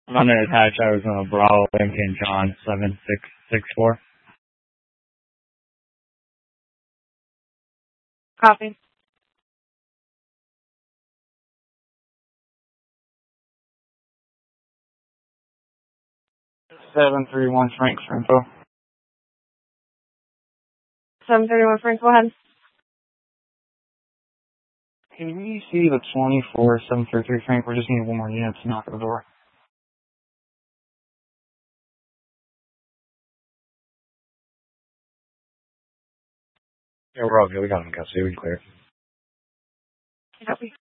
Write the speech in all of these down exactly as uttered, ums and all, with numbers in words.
I'm under attack. I was on a Bravo, Lincoln, John, seven six six four. Copy. seven three one Frank for info. seven thirty-one Frank, go ahead. Can we see the twenty-four seven thirty-three Frank? We just need one more unit to knock at the door. Yeah, we're all good. We got him in custody. We can clear. Copy.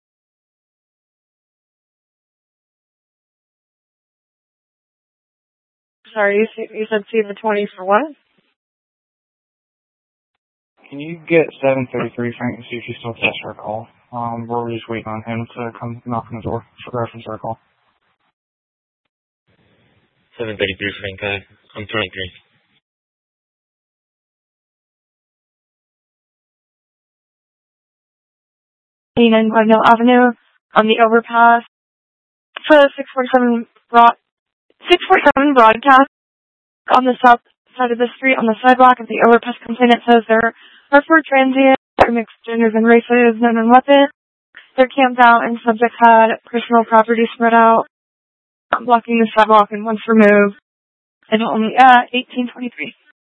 Sorry, you, see, you said see the twenty for what? Can you get seven thirty-three Frank and see if she still has our call? Um, we're just waiting on him to come knock on the door for reference our call. seven thirty-three Frank, uh, I'm twenty-three. eighty-nine Glendale Avenue on the overpass. For the six forty-seven broad, six forty-seven broadcast on the south side of the street on the sidewalk of the overpass complainant says there are four transient mixed genders and races, none on weapons. They're camped out and subjects had personal property spread out, blocking the sidewalk and once removed. And only at eighteen twenty-three.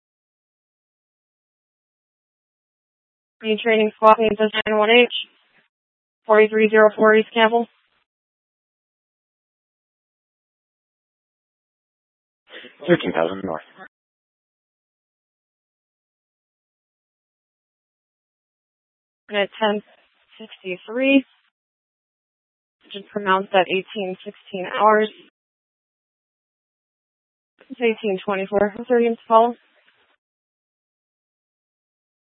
Main training squad name says nine one H, forty-three oh four East Campbell. thirteen thousand north. And at ten sixty-three, which is pronounced at eighteen sixteen hours. It's eighteen twenty-four. What's our name's follow?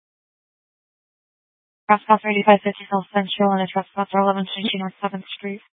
Trespass eighty-five fifty South Central and a trespass eleven sixty North seventh Street.